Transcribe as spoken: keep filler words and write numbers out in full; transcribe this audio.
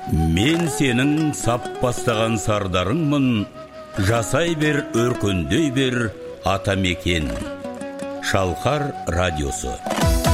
Мен сенің сап бастаған сардарыңмын, жасай бер, өркендей бер атамекен. Шалқар радиосы.